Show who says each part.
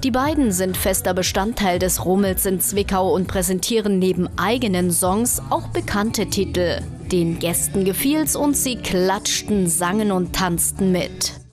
Speaker 1: Die beiden sind fester Bestandteil des Rummels in Zwickau und präsentieren neben eigenen Songs auch bekannte Titel. Den Gästen gefiel's und sie klatschten, sangen und tanzten mit.